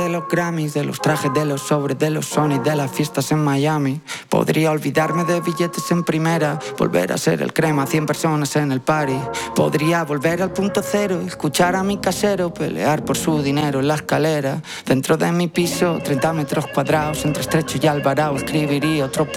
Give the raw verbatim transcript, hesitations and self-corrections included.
de los Grammys, de los trajes, de los sobres, de los Sony, de las fiestas en Miami. Podría olvidarme de billetes en primera, volver a ser el crema, cien personas en el party. Podría volver al punto cero, escuchar a mi casero pelear por su dinero en la escalera. Dentro de mi piso, treinta metros cuadrados, entre Estrecho y Alvarado, escribiría otro